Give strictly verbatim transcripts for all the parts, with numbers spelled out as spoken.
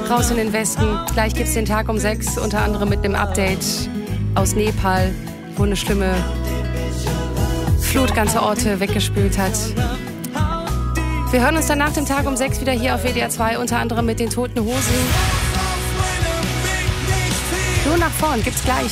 raus in den Westen. Gleich gibt's den Tag um sechs, unter anderem mit einem Update aus Nepal, wo eine schlimme Flut ganze Orte weggespült hat. Wir hören uns dann nach dem Tag um sechs wieder hier auf W D R zwei, unter anderem mit den Toten Hosen. Nur nach vorn gibt's gleich.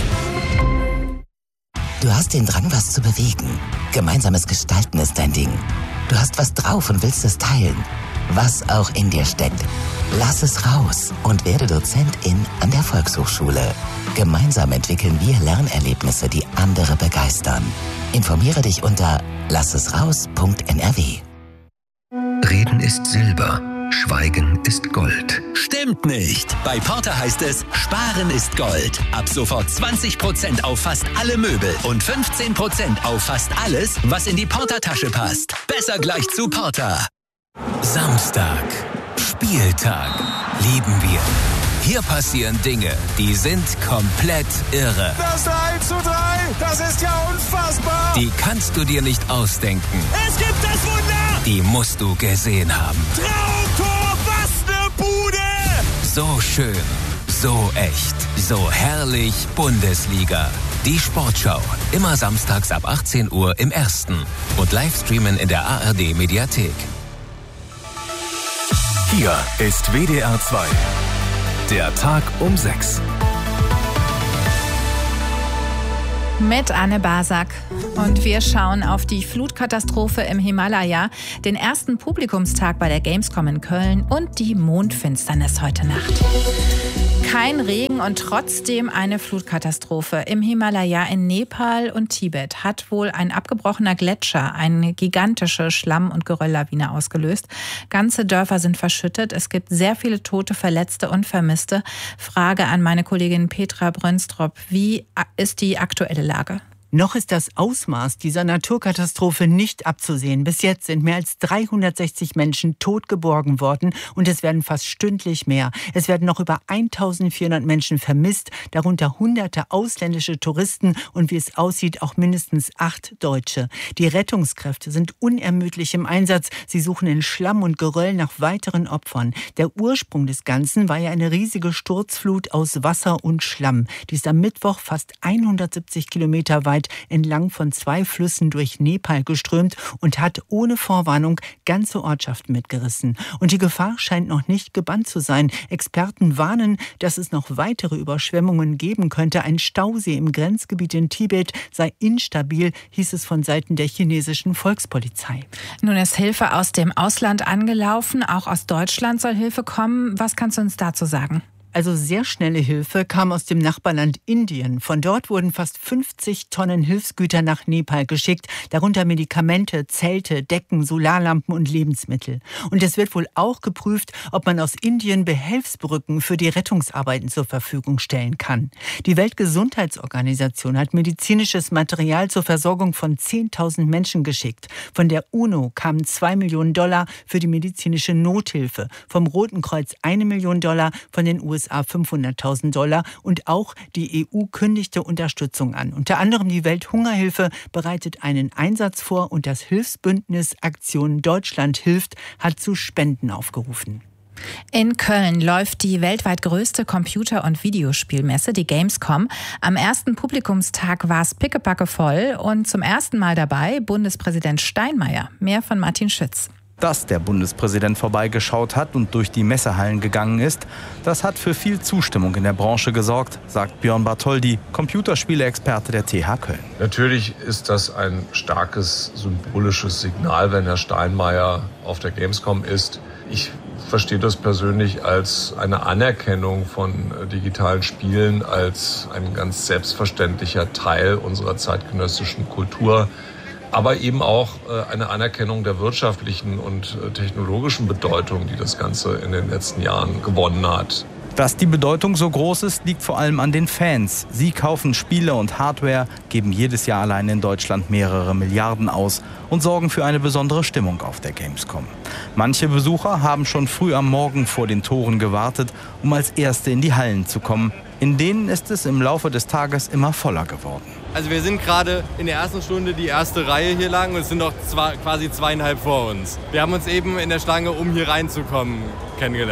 Du hast den Drang, was zu bewegen. Gemeinsames Gestalten ist dein Ding. Du hast was drauf und willst es teilen. Was auch in dir steckt. Lass es raus und werde Dozentin an der Volkshochschule. Gemeinsam entwickeln wir Lernerlebnisse, die andere begeistern. Informiere dich unter lassesraus punkt n r w. Reden ist Silber, Schweigen ist Gold. Stimmt nicht. Bei Porter heißt es, Sparen ist Gold. Ab sofort zwanzig Prozent auf fast alle Möbel und fünfzehn Prozent auf fast alles, was in die Porter-Tasche passt. Besser gleich zu Porter. Samstag, Spieltag, lieben wir. Hier passieren Dinge, die sind komplett irre. Das drei zu drei, das ist ja unfassbar. Die kannst du dir nicht ausdenken. Es gibt das Wunder. Die musst du gesehen haben. Traumtor, was ne Bude. So schön, so echt, so herrlich Bundesliga. Die Sportschau, immer samstags ab achtzehn Uhr im Ersten und Livestreamen in der A R D Mediathek. Hier ist W D R zwei. Der Tag um sechs. Mit Anne Basak. Und wir schauen auf die Flutkatastrophe im Himalaya, den ersten Publikumstag bei der Gamescom in Köln und die Mondfinsternis heute Nacht. Kein Regen und trotzdem eine Flutkatastrophe. Im Himalaya in Nepal und Tibet hat wohl ein abgebrochener Gletscher eine gigantische Schlamm- und Gerölllawine ausgelöst. Ganze Dörfer sind verschüttet. Es gibt sehr viele Tote, Verletzte und Vermisste. Frage an meine Kollegin Petra Brönstrop. Wie ist die aktuelle Lage? Noch ist das Ausmaß dieser Naturkatastrophe nicht abzusehen. Bis jetzt sind mehr als dreihundertsechzig Menschen tot geborgen worden und es werden fast stündlich mehr. Es werden noch über eintausendvierhundert Menschen vermisst, darunter hunderte ausländische Touristen und wie es aussieht auch mindestens acht Deutsche. Die Rettungskräfte sind unermüdlich im Einsatz. Sie suchen in Schlamm und Geröll nach weiteren Opfern. Der Ursprung des Ganzen war ja eine riesige Sturzflut aus Wasser und Schlamm. Die ist am Mittwoch fast hundertsiebzig Kilometer weit entlang von zwei Flüssen durch Nepal geströmt und hat ohne Vorwarnung ganze Ortschaften mitgerissen. Und die Gefahr scheint noch nicht gebannt zu sein. Experten warnen, dass es noch weitere Überschwemmungen geben könnte. Ein Stausee im Grenzgebiet in Tibet sei instabil, hieß es von Seiten der chinesischen Volkspolizei. Nun ist Hilfe aus dem Ausland angelaufen. Auch aus Deutschland soll Hilfe kommen. Was kannst du uns dazu sagen? Also sehr schnelle Hilfe kam aus dem Nachbarland Indien. Von dort wurden fast fünfzig Tonnen Hilfsgüter nach Nepal geschickt, darunter Medikamente, Zelte, Decken, Solarlampen und Lebensmittel. Und es wird wohl auch geprüft, ob man aus Indien Behelfsbrücken für die Rettungsarbeiten zur Verfügung stellen kann. Die Weltgesundheitsorganisation hat medizinisches Material zur Versorgung von zehntausend Menschen geschickt. Von der UNO kamen zwei Millionen Dollar für die medizinische Nothilfe, vom Roten Kreuz eine Million Dollar, von den U S A fünfhunderttausend Dollar und auch die E U kündigte Unterstützung an. Unter anderem die Welthungerhilfe bereitet einen Einsatz vor und das Hilfsbündnis Aktion Deutschland hilft hat zu Spenden aufgerufen. In Köln läuft die weltweit größte Computer- und Videospielmesse, die Gamescom. Am ersten Publikumstag war es pickepacke voll und zum ersten Mal dabei Bundespräsident Steinmeier. Mehr von Martin Schütz. Dass der Bundespräsident vorbeigeschaut hat und durch die Messehallen gegangen ist, das hat für viel Zustimmung in der Branche gesorgt, sagt Björn Bartholdy, Computerspiele-Experte der T H Köln. Natürlich ist das ein starkes symbolisches Signal, wenn Herr Steinmeier auf der Gamescom ist. Ich verstehe das persönlich als eine Anerkennung von digitalen Spielen, als ein ganz selbstverständlicher Teil unserer zeitgenössischen Kultur. Aber eben auch eine Anerkennung der wirtschaftlichen und technologischen Bedeutung, die das Ganze in den letzten Jahren gewonnen hat. Dass die Bedeutung so groß ist, liegt vor allem an den Fans. Sie kaufen Spiele und Hardware, geben jedes Jahr allein in Deutschland mehrere Milliarden aus und sorgen für eine besondere Stimmung auf der Gamescom. Manche Besucher haben schon früh am Morgen vor den Toren gewartet, um als Erste in die Hallen zu kommen. In denen ist es im Laufe des Tages immer voller geworden. Also wir sind gerade in der ersten Stunde die erste Reihe hier lang und es sind noch zwei, quasi zweieinhalb vor uns. Wir haben uns eben in der Schlange, um hier reinzukommen, kennengelernt.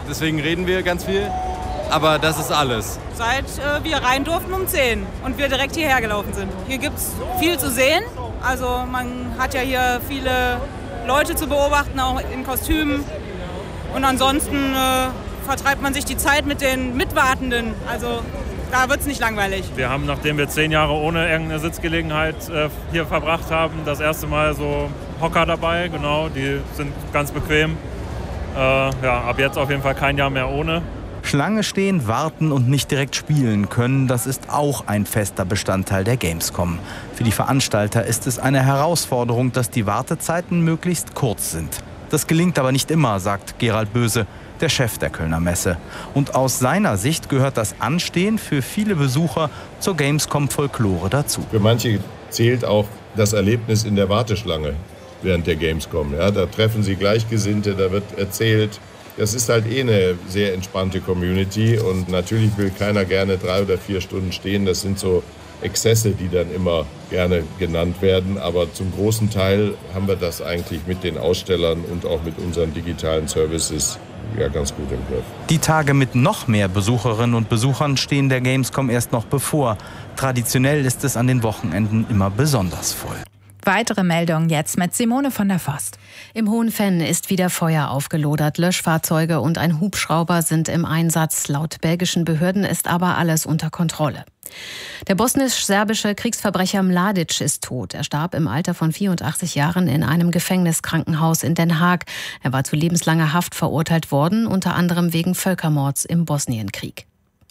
deswegen reden wir ganz viel. Aber das ist alles. Seit äh, wir rein durften um zehn und wir direkt hierher gelaufen sind. Hier gibt es viel zu sehen. Also man hat ja hier viele Leute zu beobachten, auch in Kostümen. Und ansonsten äh, vertreibt man sich die Zeit mit den Mitwartenden. Also da wird es nicht langweilig. Wir haben, nachdem wir zehn Jahre ohne irgendeine Sitzgelegenheit äh, hier verbracht haben, das erste Mal so Hocker dabei. Genau, die sind ganz bequem. Äh, ja, ab jetzt auf jeden Fall kein Jahr mehr ohne. Schlange stehen, warten und nicht direkt spielen können, das ist auch ein fester Bestandteil der Gamescom. Für die Veranstalter ist es eine Herausforderung, dass die Wartezeiten möglichst kurz sind. Das gelingt aber nicht immer, sagt Gerald Böse, der Chef der Kölner Messe. Und aus seiner Sicht gehört das Anstehen für viele Besucher zur Gamescom-Folklore dazu. Für manche zählt auch das Erlebnis in der Warteschlange während der Gamescom. Ja, da treffen sie Gleichgesinnte, da wird erzählt. Das ist halt eh eine sehr entspannte Community und natürlich will keiner gerne drei oder vier Stunden stehen. Das sind so Exzesse, die dann immer gerne genannt werden. Aber zum großen Teil haben wir das eigentlich mit den Ausstellern und auch mit unseren digitalen Services ja ganz gut im Griff. Die Tage mit noch mehr Besucherinnen und Besuchern stehen der Gamescom erst noch bevor. Traditionell ist es an den Wochenenden immer besonders voll. Weitere Meldungen jetzt mit Simone von der Forst. Im Hohenfenn ist wieder Feuer aufgelodert. Löschfahrzeuge und ein Hubschrauber sind im Einsatz. Laut belgischen Behörden ist aber alles unter Kontrolle. Der bosnisch-serbische Kriegsverbrecher Mladic ist tot. Er starb im Alter von vierundachtzig Jahren in einem Gefängniskrankenhaus in Den Haag. Er war zu lebenslanger Haft verurteilt worden, unter anderem wegen Völkermords im Bosnienkrieg.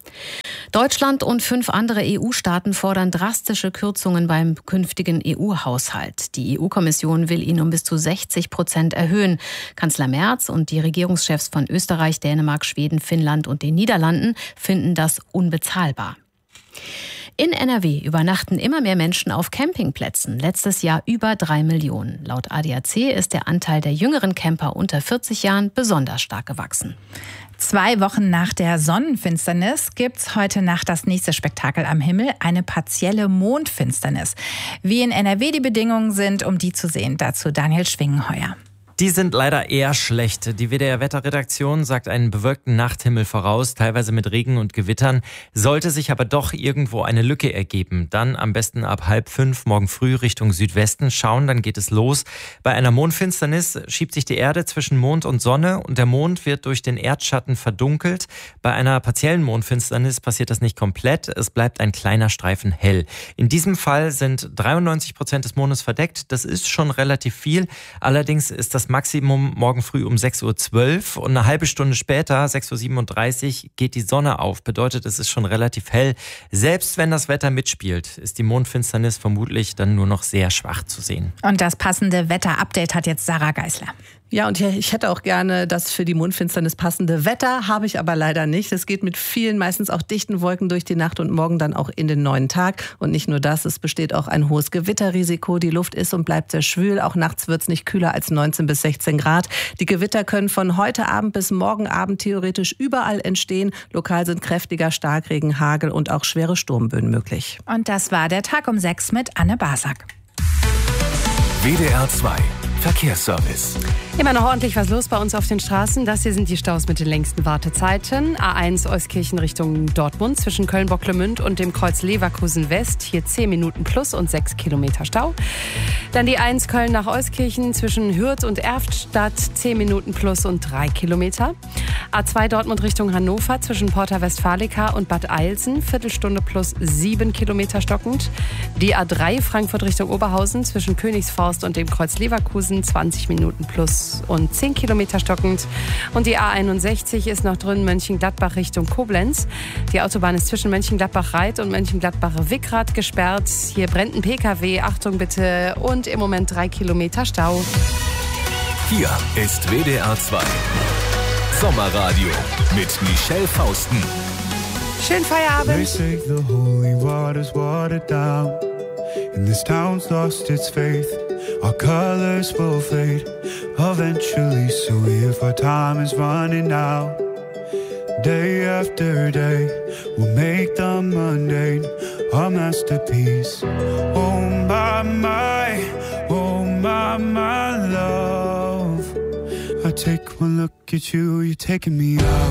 Deutschland und fünf andere E U-Staaten fordern drastische Kürzungen beim künftigen E U-Haushalt. Die E U-Kommission will ihn um bis zu sechzig Prozent erhöhen. Kanzler Merz und die Regierungschefs von Österreich, Dänemark, Schweden, Finnland und den Niederlanden finden das unbezahlbar. In N R W übernachten immer mehr Menschen auf Campingplätzen. Letztes Jahr über drei Millionen. Laut A D A C ist der Anteil der jüngeren Camper unter vierzig Jahren besonders stark gewachsen. Zwei Wochen nach der Sonnenfinsternis gibt's heute Nacht das nächste Spektakel am Himmel, eine partielle Mondfinsternis. Wie in N R W die Bedingungen sind, um die zu sehen, dazu Daniel Schwingenheuer. Die sind leider eher schlecht. Die W D R-Wetterredaktion sagt einen bewölkten Nachthimmel voraus, teilweise mit Regen und Gewittern. Sollte sich aber doch irgendwo eine Lücke ergeben, dann am besten ab halb fünf morgen früh Richtung Südwesten schauen, dann geht es los. Bei einer Mondfinsternis schiebt sich die Erde zwischen Mond und Sonne und der Mond wird durch den Erdschatten verdunkelt. Bei einer partiellen Mondfinsternis passiert das nicht komplett, es bleibt ein kleiner Streifen hell. In diesem Fall sind dreiundneunzig Prozent des Mondes verdeckt, das ist schon relativ viel. Allerdings ist das Maximum morgen früh um sechs Uhr zwölf und eine halbe Stunde später, sechs Uhr siebenunddreißig, geht die Sonne auf. Bedeutet, es ist schon relativ hell. Selbst wenn das Wetter mitspielt, ist die Mondfinsternis vermutlich dann nur noch sehr schwach zu sehen. Und das passende Wetter-Update hat jetzt Sarah Geisler. Ja, und ich hätte auch gerne das für die Mondfinsternis passende Wetter, habe ich aber leider nicht. Es geht mit vielen, meistens auch dichten Wolken durch die Nacht und morgen dann auch in den neuen Tag. Und nicht nur das, es besteht auch ein hohes Gewitterrisiko. Die Luft ist und bleibt sehr schwül. Auch nachts wird es nicht kühler als neunzehn bis sechzehn Grad. Die Gewitter können von heute Abend bis morgen Abend theoretisch überall entstehen. Lokal sind kräftiger Starkregen, Hagel und auch schwere Sturmböen möglich. Und das war der Tag um sechs mit Anne Basak. W D R zwei Verkehrsservice. Immer noch ordentlich was los bei uns auf den Straßen. Das hier sind die Staus mit den längsten Wartezeiten. A eins Euskirchen Richtung Dortmund zwischen Köln-Bocklemünd und dem Kreuz Leverkusen West. Hier zehn Minuten plus und sechs Kilometer Stau. Dann die eins Köln nach Euskirchen zwischen Hürth und Erftstadt. zehn Minuten plus und drei Kilometer. A zwei Dortmund Richtung Hannover zwischen Porta Westfalica und Bad Eilsen. Viertelstunde plus sieben Kilometer stockend. Die A drei Frankfurt Richtung Oberhausen zwischen Königsforst und dem Kreuz Leverkusen. zwanzig Minuten plus und zehn Kilometer stockend. Und die A einundsechzig ist noch drin, Mönchengladbach Richtung Koblenz. Die Autobahn ist zwischen Mönchengladbach-Reit und Mönchengladbach-Wickrath gesperrt. Hier brennt ein P K W, Achtung bitte, und im Moment drei Kilometer Stau. Hier ist W D R zwei Sommerradio mit Michelle Fausten. Schönen Feierabend. They say the holy water's watered down and this town's lost its faith. Our colors will fade eventually, so if our time is running out, day after day, we'll make the mundane our masterpiece. Oh my, my, oh my, my love, I take one look look at you, you're taking me out.